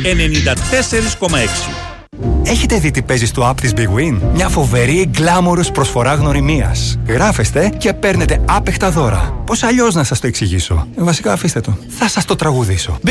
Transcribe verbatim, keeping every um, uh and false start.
ενενήντα τέσσερα κόμμα έξι. Έχετε δει τι παίζει στο app της Big Win? Μια φοβερή γκλάμορος προσφορά γνωριμίας. Γράφεστε και παίρνετε άπεχτα δώρα. Πώς αλλιώς να σας το εξηγήσω? Βασικά αφήστε το. Θα σας το τραγουδήσω.